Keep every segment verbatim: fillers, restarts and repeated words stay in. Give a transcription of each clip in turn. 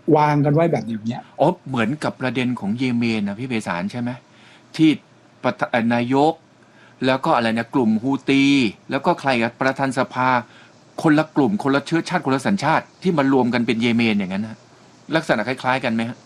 วางกันไว้แบบอย่างเนี้ยอ๋อเหมือนกับประเด็นของเยเมนนะพี่ไพศาลใช่ไหมที่ประธานนายกแล้วก็อะไรเนี่ยกลุ่มฮูตีแล้วก็ใครกับประธานสภาคนละกลุ่มคนละเชื้อชาติคนละสัญชาติที่มารวมกันเป็นเยเมนอย่างนั้นนะลักษณะคล้ายๆกันไหมฮะ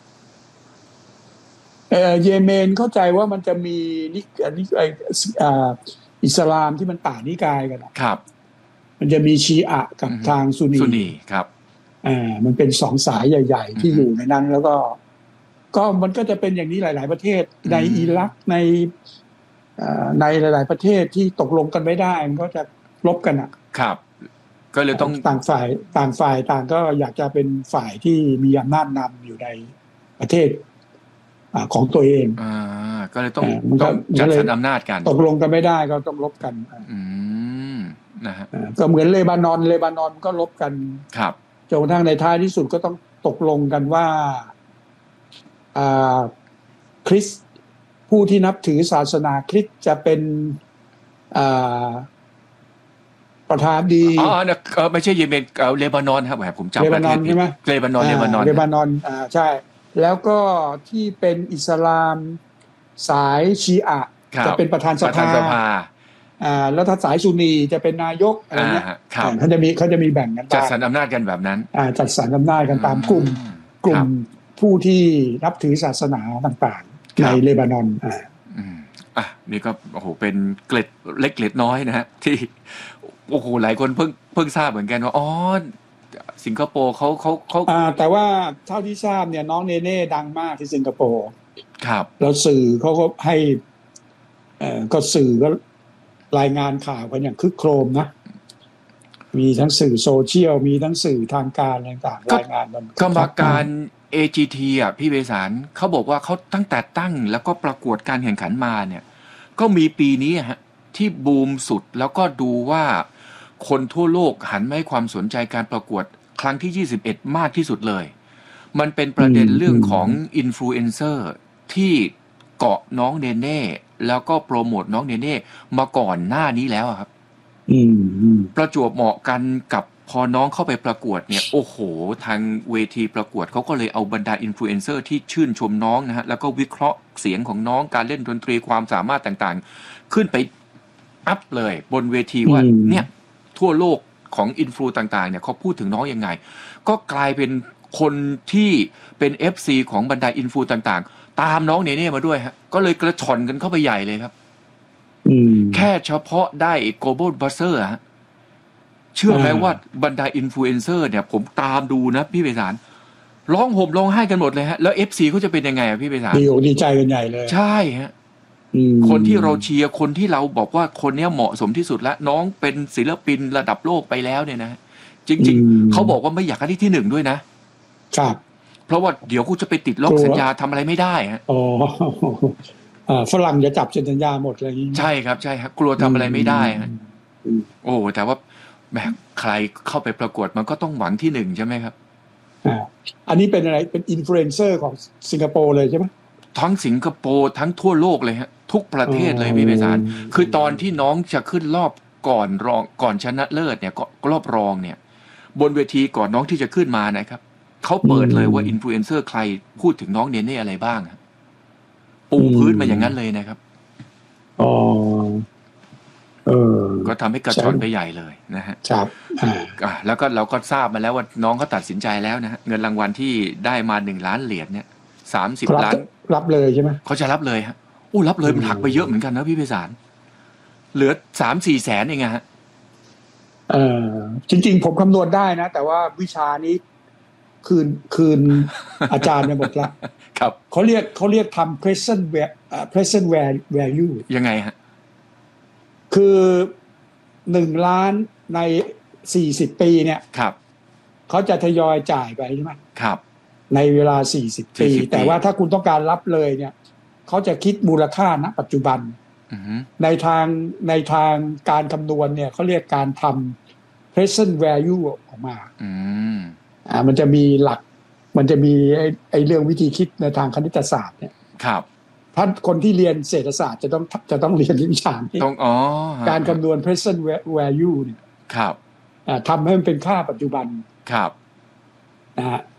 เออเยเมนเข้าใจว่ามันจะมีนิอันนี้ไออ่าอิสลามที่มันต่างนิกายกันอะครับมันจะมีชีอะกับทางซุนนีซุนนีครับอ่ามันเป็นสองสายใหญ่ๆที่อยู่ในนั้นแล้วก็ก็มันก็จะเป็นอย่างนี้หลายๆประเทศในอิรักในในหลายๆประเทศที่ตกลงกันไม่ได้มันก็จะลบกันอ่ะครับก็เลยต้องต่างฝ่ายต่างฝ่ายต่างก็อยากจะเป็นฝ่ายที่มีอำนาจนำอยู่ในประเทศของตัวเองอ่าก็เลยต้องต้องจัดสรรอำนาจกันตกลงกันไม่ได้ก็ต้องลบกันอืมนะฮะก็เหมือนเลบานอนเลบานอนก็ลบกันครับจนกระทั่งในท้ายที่สุดก็ต้องตกลงกันว่าอ่าคริสต์ผู้ที่นับถือศาสนาคริสต์จะเป็นอ่าประธานดีอ๋อเนี่ยไม่ใช่เยเมนเออเลบานอนครับผมจำประเทศผิดเลบานอนเลบานอนเลบานอนอ่าใช่แล้วก็ที่เป็นอิสลามสายชีอะจะเป็นประธานสภาอ่าแล้วถ้าสายซุนนีจะเป็นนายกอะไรเงี้ยเขาจะมีเขาจะมีแบ่งกันจัดสรรอำนาจกันแบบนั้นอ่าจัดสรรอำนาจกันตามกลุ่มกลุ่มผู้ที่นับถือศาสนาต่างๆในเลบานอนอ่าอ่ะนี่ก็โอ้โหเป็นเกล็ดเล็กเกล็ดน้อยนะฮะที่โอ้โหหลายคนเพิ่งเพิ่งทราบเหมือนกันว่าอ๋อสิงคโปร์เขาเขาเขาอ่าแต่ว่าเท่าที่ทราบเนี่ยน้องเนเน่ดังมากที่สิงคโปร์ครับแล้วสื่อเขาก็ให้เอ่อก็สื่อก็รายงานข่าวกันอย่างคึกโครมนะมีทั้งสื่อโซเชียลมีทั้งสื่อทางการต่างๆรายงานมันกรรมการ เอ จี ที อ่ะพี่เวสารเขาบอกว่าเขาตั้งแต่ตั้งแล้วก็ประกวดการแข่งขันมาเนี่ยก็มีปีนี้ฮะที่บูมสุดแล้วก็ดูว่าคนทั่วโลกหันมาให้ความสนใจการประกวดครั้งที่ยี่สิบเอ็ดมากที่สุดเลยมันเป็นประเด็นเรื่องของอินฟลูเอนเซอร์ที่เกาะน้องเนเน่แล้วก็โปรโมทน้องเนเน่มาก่อนหน้านี้แล้วครับประจวบเหมาะกันกับพอน้องเข้าไปประกวดเนี่ยโอ้โหทางเวทีประกวดเขาก็เลยเอาบรรดาอินฟลูเอนเซอร์ที่ชื่นชมน้องนะฮะแล้วก็วิเคราะห์เสียงของน้องการเล่นดนตรีความสามารถต่างๆขึ้นไปอัพเลยบนเวทีว่าเนี่ยทั่วโลกของอินฟลูต่างๆเนี่ยเขาพูดถึงน้องยังไงก็กลายเป็นคนที่เป็น เอฟ ซี ของบรรดาอินฟลูต่างๆตามน้องเนเน่มาด้วยฮะก็เลยกระชอนกันเข้าไปใหญ่เลยครับแค่เฉพาะได้ Global Buzzer ฮะเชื่อไหมว่าบรรดาอินฟลูเอนเซอร์เนี่ยผมตามดูนะพี่ไพศาลร้องห่มร้องไห้กันหมดเลยฮะแล้ว เอฟ ซี เขาจะเป็นยังไงอ่ะพี่ไพศาลดีอกดีใจกันใหญ่เลยใช่ฮะคนที่เราเชียร์คนที่เราบอกว่าคนนี้เหมาะสมที่สุดแล้วน้องเป็นศิลปินระดับโลกไปแล้วเนี่ยนะจริงๆเขาบอกว่าไม่อยากให้ที่หนึ่งด้วยนะครับเพราะว่าเดี๋ยวกูจะไปติดล็อกสัญญาทำอะไรไม่ได้ฮะอ๋อฝรั่งจะจับสัญญาหมดอะไรอย่างนี้ใช่ครับใช่ครับกลัวทำอะไรไม่ได้ฮะโอ้แต่ว่าแบบใครเข้าไปประกวดมันก็ต้องหวังที่หนึ่งใช่ไหมครับอ่าอันนี้เป็นอะไรเป็นอินฟลูเอนเซอร์ของสิงคโปร์เลยใช่ไหมทั้งสิงคโปร์ทั้งทั่วโลกเลยฮะทุกประเทศเลยพี่ไพศาลคือตอนที่น้องจะขึ้นรอบก่อนรองก่อนชนะเลิศเนี่ยก็รอบรองเนี่ยบนเวทีก่อนน้องที่จะขึ้นมานะครับเขาเปิดเลยว่าอินฟลูเอนเซอร์ใครพูดถึงน้องเนเน่อะไรบ้างปูพื้นมาอย่างนั้นเลยนะครับอ๋อเออก็ทำให้กระชอนไปใหญ่เลยนะฮะครับอ่าแล้วก็เราก็ทราบมาแล้วว่าน้องเขาตัดสินใจแล้วนะฮะเงินรางวัลที่ได้มาหนึ่งล้านเหรียญเนี่ยสามสิบล้านรับเลยใช่ไหมเขาจะรับเลยฮะอู้รับเลยมันหักไปเยอะเหมือนกันนะพี่ไพศาลเหลือสามสี่แสนเองฮะเออจริงๆผมคำนวณได้นะแต่ว่าวิชานี้คืนคืนอาจารย์ไปหมดละครับเขาเรียกเขาเรียกทำ present present value ยังไงฮะคือหนึ่งล้านในสี่สิบปีเนี่ยครับเขาจะทยอยจ่ายไปใช่ไหมครับในเวลาสี่สิบปีแต่ว่าถ้าคุณต้องการรับเลยเนี่ยเขาจะคิดมูลค่าณปัจจุบันในทางในทางการคำนวณเนี่ยเขาเรียกการทำ present value ออกมาอ่ามันจะมีหลักมันจะมีไอ้ไอ้เรื่องวิธีคิดในทางคณิตศาสตร์เนี่ยครับถ้าคนที่เรียนเศรษฐศาสตร์จะต้องจะต้องเรียนวิชานี้ต้องอ๋อการคำนวณ present value เนี่ยครับอ่าทำให้มันเป็นค่าปัจจุบันครับนะฮะ